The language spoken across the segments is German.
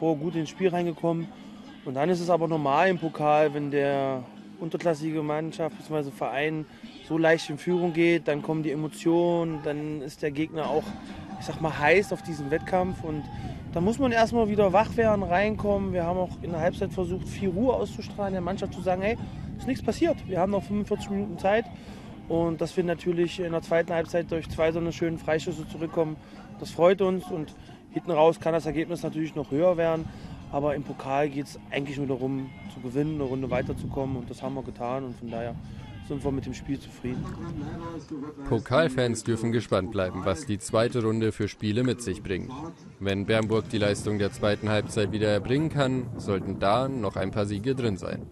davor gut ins Spiel reingekommen. Und dann ist es aber normal im Pokal, wenn der unterklassige Mannschaft bzw. Verein so leicht in Führung geht, dann kommen die Emotionen, dann ist der Gegner auch, ich sag mal, heiß auf diesen Wettkampf und da muss man erstmal wieder wach werden, reinkommen. Wir haben auch in der Halbzeit versucht, viel Ruhe auszustrahlen, der Mannschaft zu sagen, hey, ist nichts passiert, wir haben noch 45 Minuten Zeit und dass wir natürlich in der zweiten Halbzeit durch 2 so eine schönen Freischüsse zurückkommen, das freut uns und hinten raus kann das Ergebnis natürlich noch höher werden. Aber im Pokal geht es eigentlich nur darum, zu gewinnen, eine Runde weiterzukommen. Und das haben wir getan. Und von daher sind wir mit dem Spiel zufrieden. Pokalfans dürfen gespannt bleiben, was die zweite Runde für Spiele mit sich bringt. Wenn Bernburg die Leistung der zweiten Halbzeit wieder erbringen kann, sollten da noch ein paar Siege drin sein.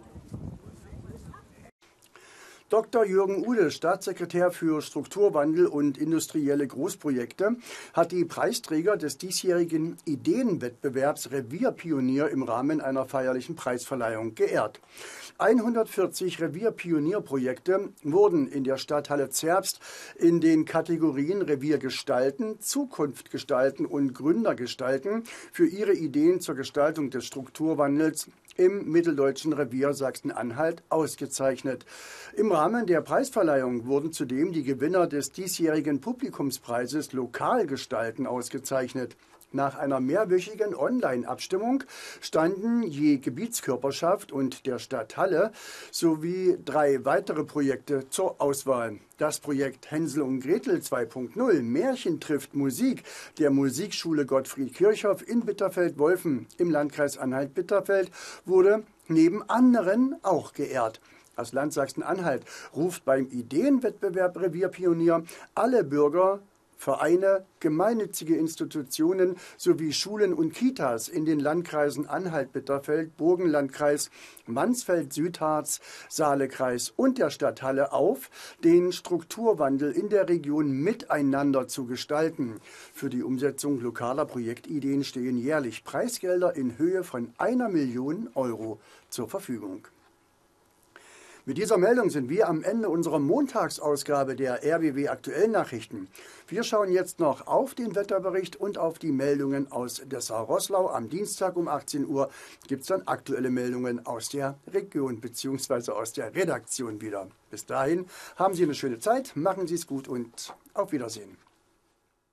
Dr. Jürgen Ude, Staatssekretär für Strukturwandel und industrielle Großprojekte, hat die Preisträger des diesjährigen Ideenwettbewerbs Revierpionier im Rahmen einer feierlichen Preisverleihung geehrt. 140 Revierpionierprojekte wurden in der Stadthalle Zerbst in den Kategorien Revier gestalten, Zukunft gestalten und Gründer gestalten für ihre Ideen zur Gestaltung des Strukturwandels im mitteldeutschen Revier Sachsen-Anhalt ausgezeichnet. Im Rahmen der Preisverleihung wurden zudem die Gewinner des diesjährigen Publikumspreises Lokalgestalten ausgezeichnet. Nach einer mehrwöchigen Online-Abstimmung standen je Gebietskörperschaft und der Stadthalle sowie 3 weitere Projekte zur Auswahl. Das Projekt Hänsel und Gretel 2.0 Märchen trifft Musik der Musikschule Gottfried Kirchhoff in Bitterfeld-Wolfen im Landkreis Anhalt-Bitterfeld wurde neben anderen auch geehrt. Das Land Sachsen-Anhalt ruft beim Ideenwettbewerb Revierpionier alle Bürger, Vereine, gemeinnützige Institutionen sowie Schulen und Kitas in den Landkreisen Anhalt-Bitterfeld, Burgenlandkreis, Mansfeld-Südharz, Saalekreis und der Stadthalle auf, den Strukturwandel in der Region miteinander zu gestalten. Für die Umsetzung lokaler Projektideen stehen jährlich Preisgelder in Höhe von 1 Million Euro zur Verfügung. Mit dieser Meldung sind wir am Ende unserer Montagsausgabe der RBB Aktuellen Nachrichten. Wir schauen jetzt noch auf den Wetterbericht und auf die Meldungen aus Dessau-Roßlau. Am Dienstag um 18 Uhr gibt es dann aktuelle Meldungen aus der Region bzw. aus der Redaktion wieder. Bis dahin haben Sie eine schöne Zeit, machen Sie es gut und auf Wiedersehen.